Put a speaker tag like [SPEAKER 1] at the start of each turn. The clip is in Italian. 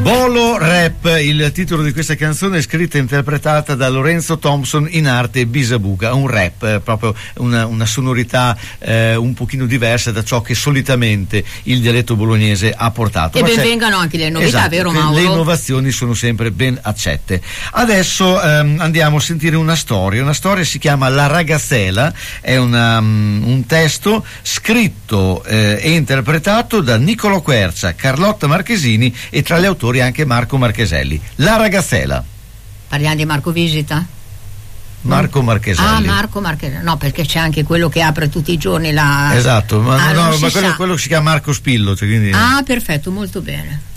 [SPEAKER 1] Bolo Rap, il titolo di questa canzone è scritta e interpretata da Lorenzo Thompson in arte Bisabuga, un rap, proprio una sonorità un pochino diversa da ciò che solitamente il dialetto bolognese ha portato.
[SPEAKER 2] E benvengano anche le novità,
[SPEAKER 1] esatto,
[SPEAKER 2] vero Mauro?
[SPEAKER 1] Le innovazioni sono sempre ben accette. Adesso andiamo a sentire una storia si chiama La ragazzela, è un testo scritto e interpretato da Niccolò Quercia, Carlotta Marchesini e tra gli autori anche Marco Marcheselli. La ragazzela.
[SPEAKER 2] Parliamo di Marco Visita?
[SPEAKER 1] Marco Marcheselli.
[SPEAKER 2] Marco Marcheselli. No, perché c'è anche quello che apre tutti i giorni la...
[SPEAKER 1] Esatto, ma
[SPEAKER 2] ma
[SPEAKER 1] quello si chiama Marco Spillo. Cioè quindi...
[SPEAKER 2] perfetto, molto bene.